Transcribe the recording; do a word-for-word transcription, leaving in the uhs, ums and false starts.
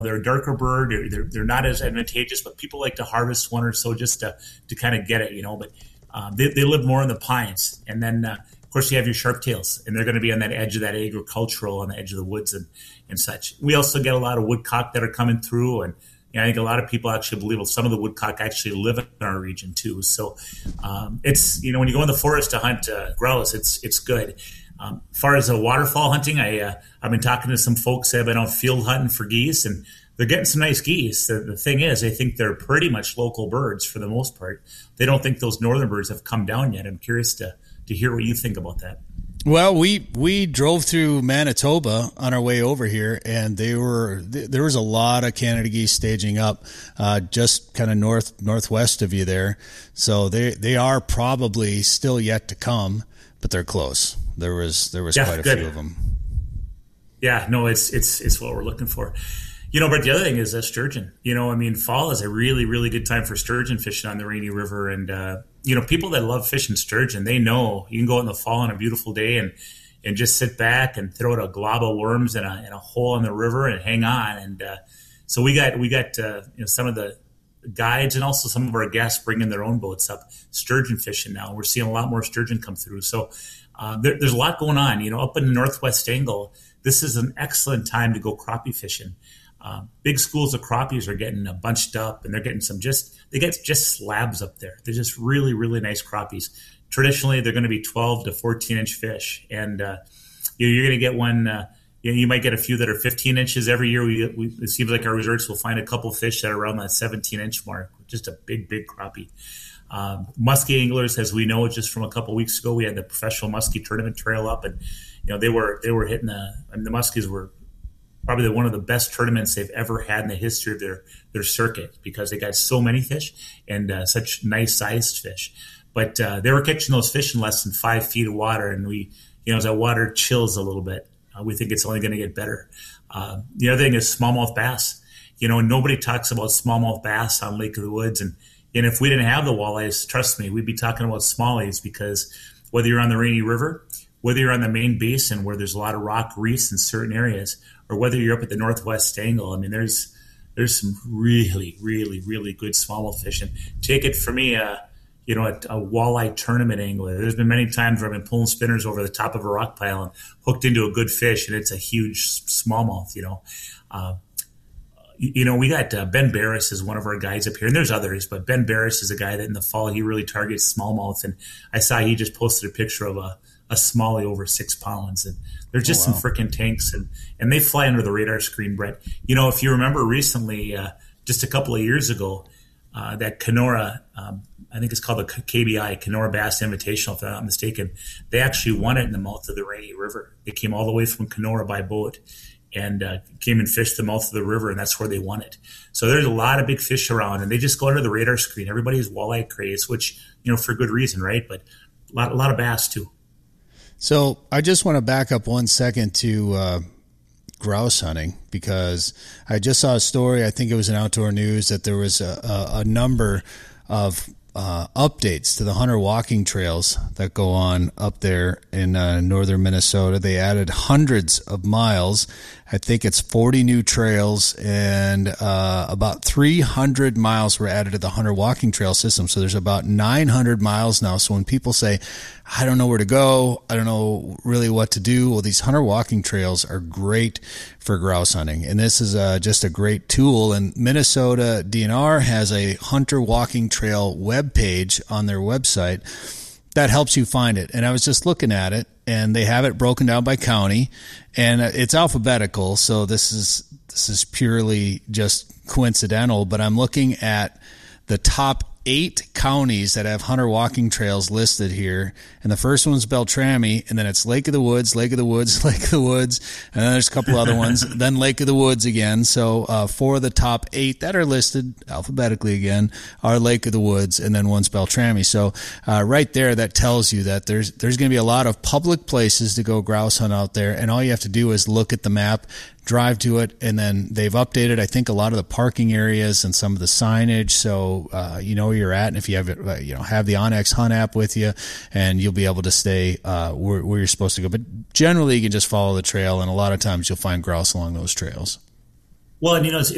they're a darker bird. They're, they're, they're not as advantageous, but people like to harvest one or so just to, to kind of get it, you know. But um, they, they live more in the pines. And then, uh, of course, you have your sharptails, and they're going to be on that edge of that agricultural, on the edge of the woods and, and such. We also get a lot of woodcock that are coming through, and you know, I think a lot of people actually believe well, some of the woodcock actually live in our region too. So um, it's, you know, when you go in the forest to hunt uh, grouse, it's it's good. Um, as far as the waterfall hunting, I, uh, I've been talking to some folks that have been out field hunting for geese, and they're getting some nice geese. The, the thing is, I think they're pretty much local birds for the most part. They don't think those northern birds have come down yet. I'm curious to, to hear what you think about that. Well, we, we drove through Manitoba on our way over here, and they were there was a lot of Canada geese staging up uh, just kind of north northwest of you there. So they they are probably still yet to come, but they're close. There was there was yeah, quite a good. few of them. Yeah, no, it's it's it's what we're looking for. You know, but the other thing is uh, sturgeon. You know, I mean, fall is a really, really good time for sturgeon fishing on the Rainy River. And, uh, you know, people that love fishing sturgeon, they know you can go out in the fall on a beautiful day and, and just sit back and throw out a glob of worms in a, in a hole in the river and hang on. And uh, so we got we got uh, you know, some of the guides and also some of our guests bringing their own boats up sturgeon fishing now. We're seeing a lot more sturgeon come through. So uh, there, there's a lot going on. You know, up in the Northwest Angle, this is an excellent time to go crappie fishing. Uh, big schools of crappies are getting uh, bunched up, and they're getting some just they get just slabs up there. They're just really, really nice crappies. Traditionally, they're going to be twelve to fourteen inch fish, and uh, you know, you're going to get one. Uh, you know, you might get a few that are fifteen inches every year. We, we it seems like our resorts will find a couple fish that are around that seventeen inch mark. Just a big, big crappie. Um, muskie anglers, as we know, just from a couple weeks ago, we had the professional muskie tournament trail up, and you know they were they were hitting the. I mean, the muskies were probably one of the best tournaments they've ever had in the history of their, their circuit because they got so many fish and uh, such nice sized fish. But uh, they were catching those fish in less than five feet of water. And we, you know, as that water chills a little bit, uh, we think it's only going to get better. Uh, the other thing is smallmouth bass. You know, nobody talks about smallmouth bass on Lake of the Woods. And, and if we didn't have the walleyes, trust me, we'd be talking about smallies because whether you're on the Rainy River, whether you're on the main basin where there's a lot of rock reefs in certain areas, or whether you're up at the Northwest Angle, I mean, there's there's some really, really, really good smallmouth fishing. Take it from me, uh, you know, a, a walleye tournament angler. There's been many times where I've been pulling spinners over the top of a rock pile and hooked into a good fish, and it's a huge smallmouth, you know. Uh, you, you know, we got uh, Ben Barris is one of our guys up here, and there's others, but Ben Barris is a guy that in the fall, he really targets smallmouth, and I saw he just posted a picture of a a smallie over six pounds. And there's just oh, wow. some freaking tanks and, and they fly under the radar screen, Brett. You know, if you remember recently, uh, just a couple of years ago, uh, that Kenora, um, I think it's called the K B I, Kenora Bass Invitational, if I'm not mistaken, they actually won it in the mouth of the Rainy River. They came all the way from Kenora by boat and uh, came and fished the mouth of the river, and that's where they won it. So there's a lot of big fish around, and they just go under the radar screen. Everybody's walleye craze, which, you know, for good reason, right? But a lot, a lot of bass too. So I just want to back up one second to uh, grouse hunting because I just saw a story, I think it was in Outdoor News, that there was a, a, a number of uh, updates to the hunter walking trails that go on up there in uh, northern Minnesota. They added hundreds of miles. I think it's forty new trails, and uh, about three hundred miles were added to the hunter walking trail system. So there's about nine hundred miles now. So when people say, I don't know where to go, I don't know really what to do, well, these hunter walking trails are great for grouse hunting. And this is uh, just a great tool. And Minnesota D N R has a hunter walking trail webpage on their website that helps you find it. And I was just looking at it, and they have it broken down by county, and it's alphabetical. So this is, this is purely just coincidental, but I'm looking at the top eight counties that have hunter walking trails listed here. And the first one's Beltrami, and then it's Lake of the Woods, Lake of the Woods, Lake of the Woods, and then there's a couple other ones, then Lake of the Woods again. So uh, four of the top eight that are listed alphabetically again are Lake of the Woods, and then one's Beltrami. So uh, right there, that tells you that there's there's going to be a lot of public places to go grouse hunt out there, and all you have to do is look at the map, drive to it, and then they've updated, I think, a lot of the parking areas and some of the signage, so uh, you know where you're at. And if you have uh, you know have the onX Hunt app with you, and you'll be able to stay uh, where, where you're supposed to go. But generally, you can just follow the trail, and a lot of times you'll find grouse along those trails. Well, and you know, it's,